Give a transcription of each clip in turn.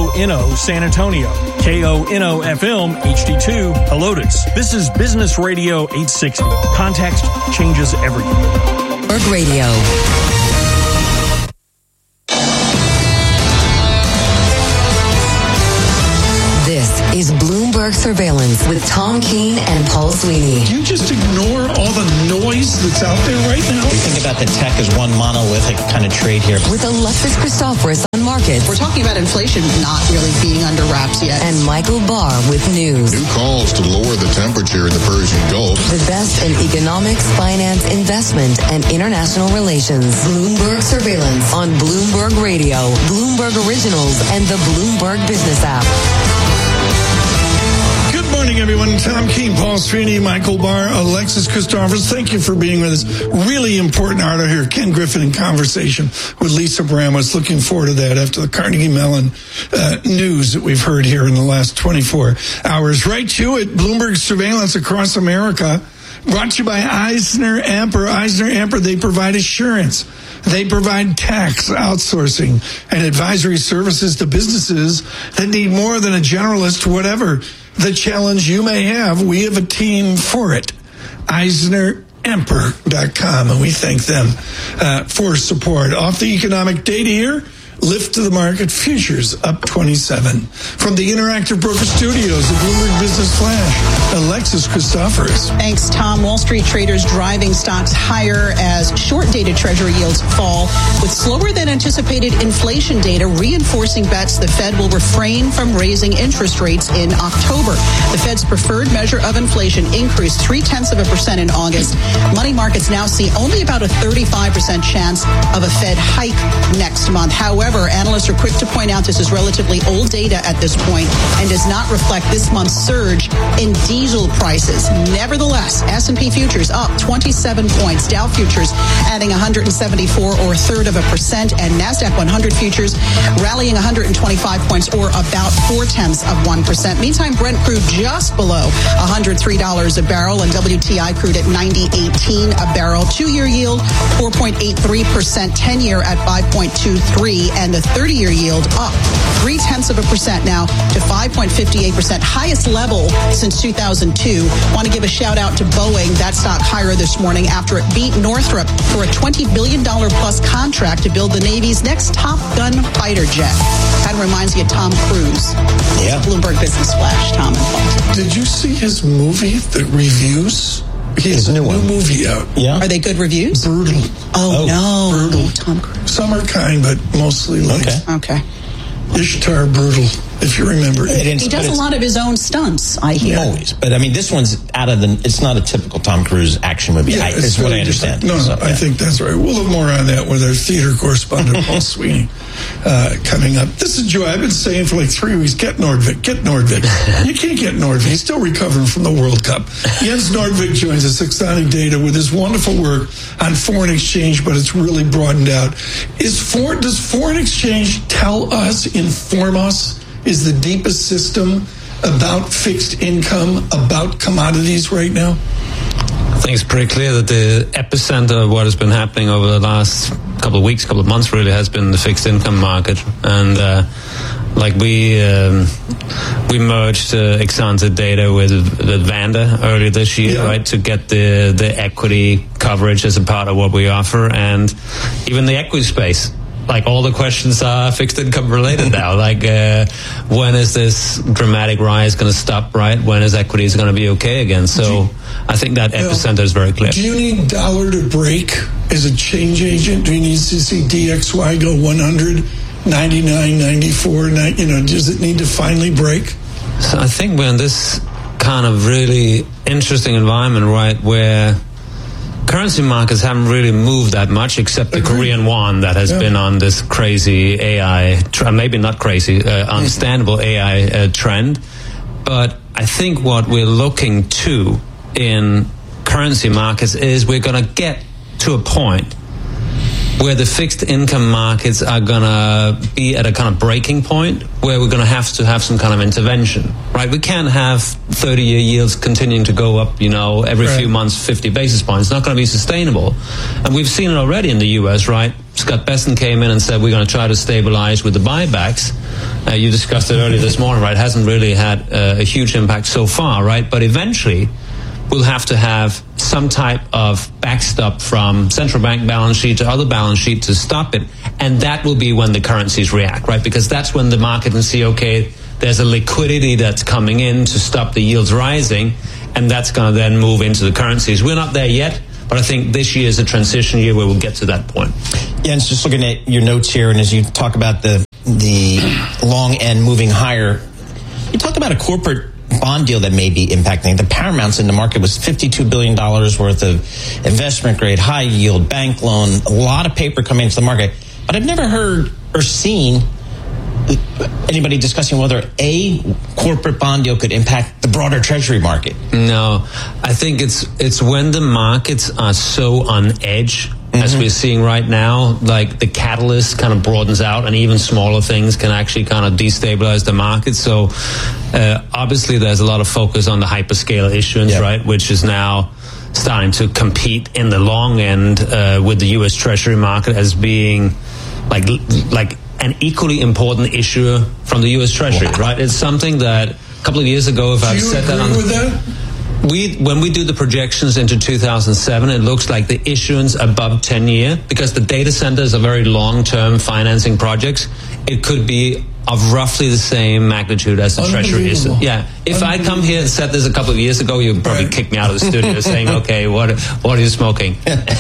KONO San Antonio, KONO FM HD2 Helotes. This is Business Radio 860. Context changes everything. Bloomberg Radio. This is Bloomberg Surveillance with Tom Keene and Paul Sweeney. Do you just ignore all the noise that's out there right now? We think about the tech as one monolithic kind of trade here. With Alexis Christoforous on markets. We're talking about inflation not really being under wraps yet. And Michael Barr with news. New calls to lower the temperature in the Persian Gulf. The best in economics, finance, investment, and international relations. Bloomberg Surveillance on Bloomberg Radio, Bloomberg Originals, and the Bloomberg Business app. Good morning, everyone. Tom Keene, Paul Sweeney, Michael Barr, Alexis Christoforous. Thank you for being with us. Really important article here. Ken Griffin in conversation with Lisa Bramwitz. Looking forward to that after the Carnegie Mellon news that we've heard here in the last 24 hours. Right to it. Bloomberg Surveillance across America. Brought to you by EisnerAmper. EisnerAmper, they provide assurance. They provide tax outsourcing and advisory services to businesses that need more than a generalist, whatever the challenge you may have. We have a team for it. EisnerAmper.com, and we thank them for support. Off the economic data here. Lift to the market, futures up 27. From the Interactive Broker Studios, the Bloomberg Business Flash, Alexis Christoforous. Thanks, Tom. Wall Street traders driving stocks higher as short-dated treasury yields fall, with slower than anticipated inflation data reinforcing bets the Fed will refrain from raising interest rates in October. The Fed's preferred measure of inflation increased 0.3% in August. Money markets now see only about a 35% chance of a Fed hike next month. However, analysts are quick to point out this is relatively old data at this point and does not reflect this month's surge in diesel prices. Nevertheless, S&P futures up 27 points, Dow futures adding 174 or a third of a percent, and NASDAQ 100 futures rallying 125 points or about 0.4%. Meantime, Brent crude just below $103 a barrel and WTI crude at $90.18 a barrel. 2-year yield 4.83%, 10-year at 5.23%. And the 30-year yield up 0.3% now to 5.58%, highest level since 2002. Want to give a shout out to Boeing. That stock higher this morning after it beat Northrop for a $20 billion plus contract to build the Navy's next Top Gun fighter jet. Kind of reminds me of Tom Cruise. Yeah. Bloomberg Business Flash, Tom and Paul. Did you see his movie, The Reviews? He has a new movie out. Yeah. Are they good reviews? Brutal. Oh no. Brutal. Tom Cruise. Some are kind, but mostly like Okay. Ishtar Brutal, if you remember. He does a lot of his own stunts, I hear. Always. But, I mean, this one's it's not a typical Tom Cruise action movie, is what I understand. No, I think that's right. We'll have more on that with our theater correspondent, Paul Sweeney, coming up. This is Joe. I've been saying for like 3 weeks, get Nordvik. You can't get Nordvik. He's still recovering from the World Cup. Jens Nordvik joins us, Exonic Data, with his wonderful work on foreign exchange, but it's really broadened out. Does foreign exchange tell us, inform us, is the deepest system about fixed income, about commodities right now? I think it's pretty clear that the epicenter of what has been happening over the last couple of weeks, couple of months really has been the fixed income market. And we merged Exonic Data with Vanda earlier this year, right, to get the equity coverage as a part of what we offer, and even the equity space. Like, all the questions are fixed income related now. Like, when is this dramatic rise going to stop, right? When is equities going to be okay again? So I think that epicenter is very clear. Do you need dollar to break as a change agent? Do you need to see DXY go 100, 99, 94? Does it need to finally break? So I think we're in this kind of really interesting environment, right, where currency markets haven't really moved that much, except the Korean won that has been on this crazy AI, maybe not crazy, understandable AI trend. But I think what we're looking to in currency markets is we're going to get to a point where the fixed income markets are going to be at a kind of breaking point where we're going to have some kind of intervention, right? We can't have 30-year yields continuing to go up, every few months, 50 basis points. It's not going to be sustainable. And we've seen it already in the U.S., right? Scott Bessent came in and said we're going to try to stabilize with the buybacks. You discussed it earlier this morning, right? It hasn't really had a huge impact so far, right? But eventually we'll have to have some type of backstop from central bank balance sheet to other balance sheet to stop it. And that will be when the currencies react, right? Because that's when the market can see, okay, there's a liquidity that's coming in to stop the yields rising, and that's going to then move into the currencies. We're not there yet, but I think this year is a transition year where we'll get to that point. Jens, just looking at your notes here, and as you talk about the long end moving higher, you talked about a corporate bond deal that may be impacting. The Paramounts in the market was $52 billion worth of investment grade, high yield, bank loan, a lot of paper coming into the market. But I've never heard or seen anybody discussing whether a corporate bond deal could impact the broader treasury market. No, I think it's when the markets are so on edge, as we're seeing right now, like the catalyst kind of broadens out and even smaller things can actually kind of destabilize the market. So obviously there's a lot of focus on the hyperscale issuance, right, which is now starting to compete in the long end with the U.S. Treasury market as being like an equally important issuer from the U.S. Treasury, right? It's something that a couple of years ago, if I've said that on... with that? When we do the projections into 2007, it looks like the issuance above 10-year, because the data centers are very long-term financing projects, it could be of roughly the same magnitude as the Treasury is. Yeah. If I come here and said this a couple of years ago, you'd probably kick me out of the studio saying, okay, what are you smoking?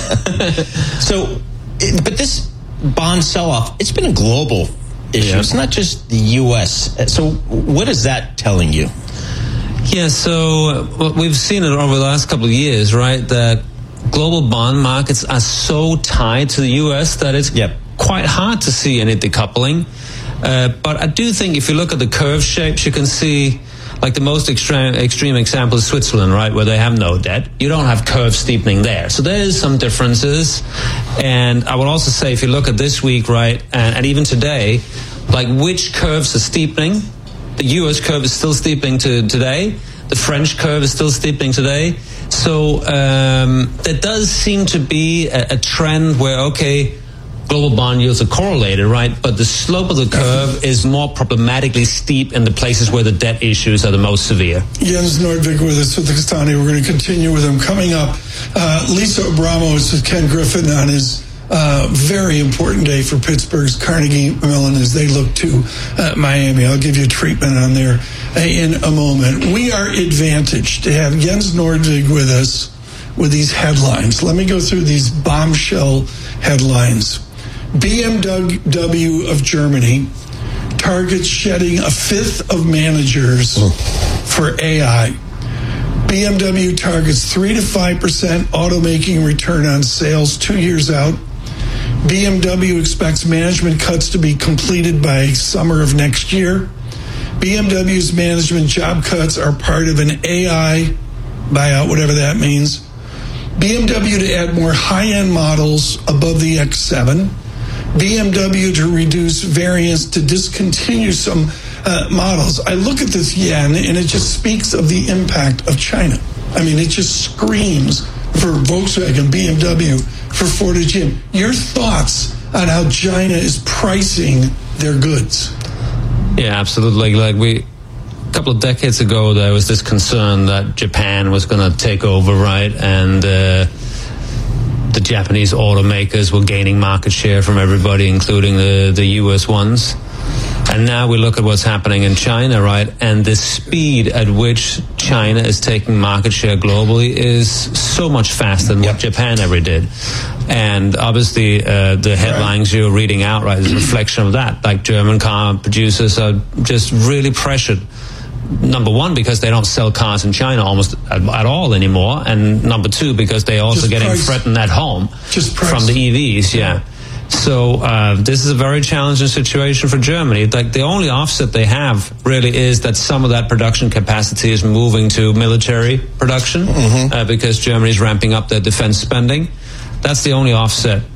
So, but this bond sell-off, it's been a global issue. Yeah. It's not just the U.S. So what is that telling you? Yeah, so we've seen it over the last couple of years, right, that global bond markets are so tied to the U.S. that it's quite hard to see any decoupling. But I do think if you look at the curve shapes, you can see, like the most extreme example is Switzerland, right, where they have no debt. You don't have curve steepening there. So there is some differences. And I would also say if you look at this week, right, and even today, like which curves are steepening? The U.S. curve is still steepening today. The French curve is still steepening today. So there does seem to be a trend where, okay, global bond yields are correlated, right? But the slope of the curve is more problematically steep in the places where the debt issues are the most severe. Jens Nordvik with us with Castani. We're going to continue with him. Coming up, Lisa Abramos with Ken Griffin on his very important day for Pittsburgh's Carnegie Mellon as they look to Miami. I'll give you a treatment on there in a moment. We are advantaged to have Jens Nordvik with us with these headlines. Let me go through these bombshell headlines. BMW of Germany targets shedding a fifth of managers for AI. BMW targets 3 to 5% automaking return on sales 2 years out. BMW expects management cuts to be completed by summer of next year. BMW's management job cuts are part of an AI buyout, whatever that means. BMW to add more high-end models above the X7. BMW to reduce variance to discontinue some models. I look at this yen and it just speaks of the impact of China. I mean, it just screams for Volkswagen, BMW, for Ford and GM. Your thoughts on how China is pricing their goods? Yeah, absolutely. Like a couple of decades ago, there was this concern that Japan was going to take over, right? And the Japanese automakers were gaining market share from everybody, including the U.S. ones. And now we look at what's happening in China, right? And the speed at which China is taking market share globally is so much faster than what Japan ever did. And obviously, the headlines you're reading out, right, is a reflection of that. Like German car producers are just really pressured. Number one, because they don't sell cars in China almost at all anymore. And number two, because they're also getting threatened at home from the EVs, So this is a very challenging situation for Germany. Like the only offset they have really is that some of that production capacity is moving to military production because Germany is ramping up their defense spending. That's the only offset. But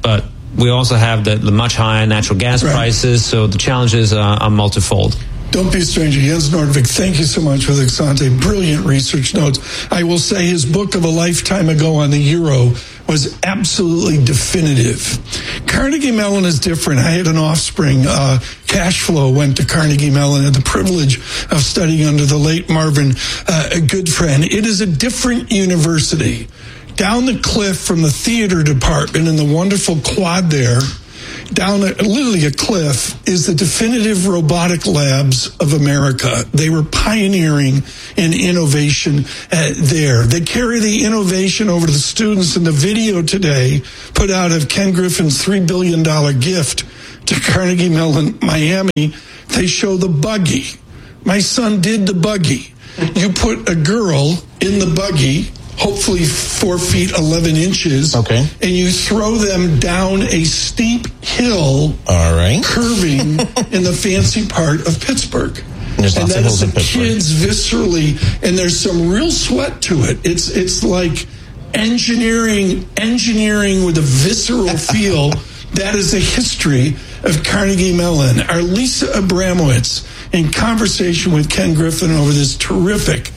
we also have the much higher natural gas prices, so the challenges are multifold. Don't be a stranger. Jens Nordvik, thank you so much for the Exante. Brilliant research notes. I will say his book of a lifetime ago on the euro was absolutely definitive. Carnegie Mellon is different. I had an offspring. Cash flow went to Carnegie Mellon. I had the privilege of studying under the late Marvin Goodfriend. It is a different university. Down the cliff from the theater department in the wonderful quad there, down literally a cliff, is the Definitive Robotic Labs of America. They were pioneering in innovation there. They carry the innovation over to the students. In the video today put out of Ken Griffin's $3 billion gift to Carnegie Mellon Miami, they show the buggy. My son did the buggy. You put a girl in the buggy, hopefully 4 feet 11 inches. Okay. And you throw them down a steep hill. All right. Curving in the fancy part of Pittsburgh. There's and lots of hills in Pittsburgh. Kids viscerally, and there's some real sweat to it. It's like engineering with a visceral feel. That is the history of Carnegie Mellon. Our Lisa Abramowitz, in conversation with Ken Griffin over this terrific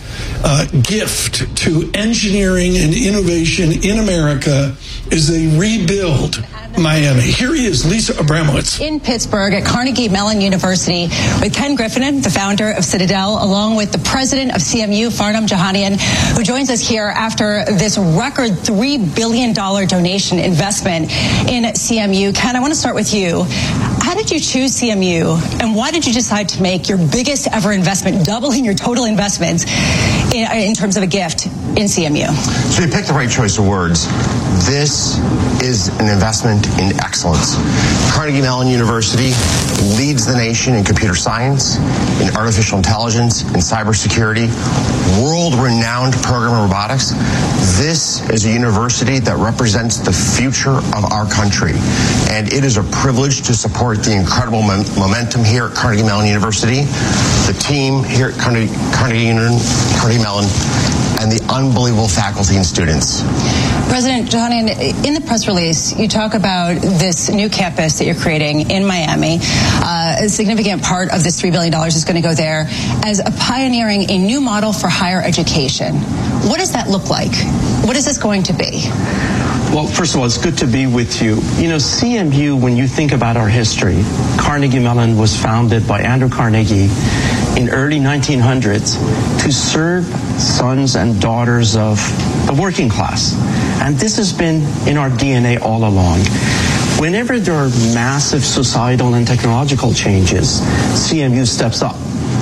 gift to engineering and innovation in America as they rebuild Miami. Here he is, Lisa Abramowitz. In Pittsburgh at Carnegie Mellon University with Ken Griffin, the founder of Citadel, along with the president of CMU, Farnam Jahanian, who joins us here after this record $3 billion donation investment in CMU. Ken, I want to start with you. How did you choose CMU, and why did you decide to make your biggest ever investment, doubling your total investments in terms of a gift in CMU? So you picked the right choice of words. This is an investment in excellence. Carnegie Mellon University leads the nation in computer science, in artificial intelligence, in cybersecurity, world-renowned program in robotics. This is a university that represents the future of our country, and it is a privilege to support the incredible momentum here at Carnegie Mellon University, the team here at Carnegie Mellon, and the unbelievable faculty and students. President Jahanian, in the press release, you talk about this new campus that you're creating in Miami. A significant part of this $3 billion is going to go there as pioneering a new model for higher education. What does that look like? What is this going to be? Well, first of all, it's good to be with you. You know, CMU, when you think about our history, Carnegie Mellon was founded by Andrew Carnegie in early 1900s to serve sons and daughters of the working class. And this has been in our DNA all along. Whenever there are massive societal and technological changes, CMU steps up.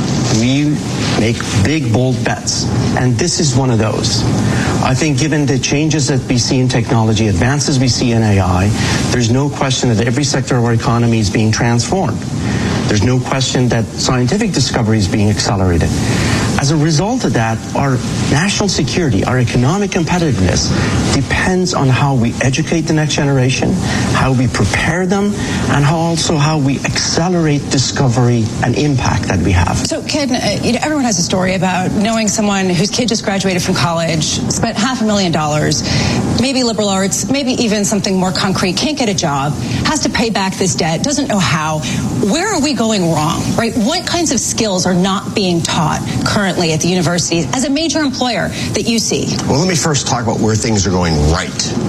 We make big, bold bets, and this is one of those. I think given the changes that we see in technology, advances we see in AI, there's no question that every sector of our economy is being transformed. There's no question that scientific discovery is being accelerated. As a result of that, our national security, our economic competitiveness depends on how we educate the next generation, how we prepare them, and how we accelerate discovery and impact that we have. So, Ken, everyone has a story about knowing someone whose kid just graduated from college, spent $500,000, maybe liberal arts, maybe even something more concrete, can't get a job, has to pay back this debt, doesn't know how. Where are we going wrong, right? What kinds of skills are not being taught currently at the university as a major employer that you see? Well, let me first talk about where things are going right.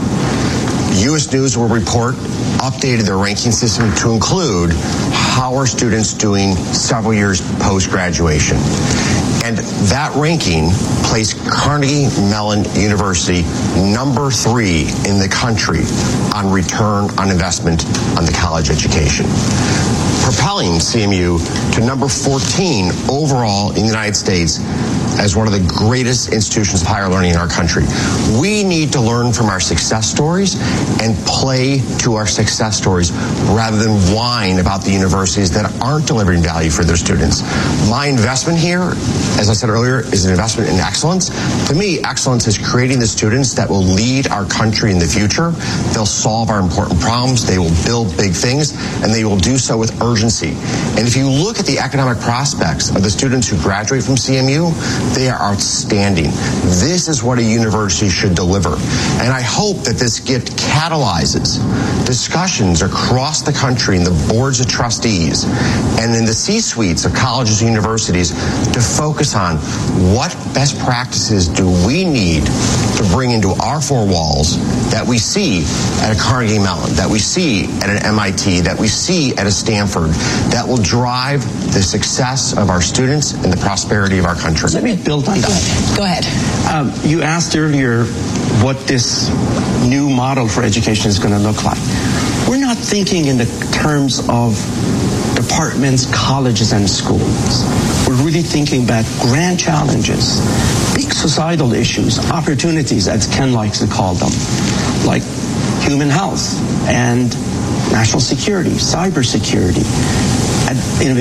U.S. News will report updated their ranking system to include how are students doing several years post-graduation. And that ranking placed Carnegie Mellon University number 3 in the country on return on investment on the college education, propelling CMU to number 14 overall in the United States as one of the greatest institutions of higher learning in our country. We need to learn from our success stories and play to our success stories rather than whine about the universities that aren't delivering value for their students. My investment here, as I said earlier, is an investment in excellence. To me, excellence is creating the students that will lead our country in the future. They'll solve our important problems, they will build big things, and they will do so with urgency. And if you look at the economic prospects of the students who graduate from CMU, They are outstanding. This is what a university should deliver. And I hope that this gift catalyzes discussions across the country in the boards of trustees and in the C-suites of colleges and universities to focus on what best practices do we need to bring into our four walls that we see at a Carnegie Mellon, that we see at an MIT, that we see at a Stanford, that will drive the success of our students and the prosperity of our country. Let me build on that. Go ahead. You asked earlier what this new model for education is going to look like. We're not thinking in the terms of departments, colleges, and schools. We're really thinking about grand challenges, big societal issues, opportunities, as Ken likes to call them, like human health and national security, cybersecurity,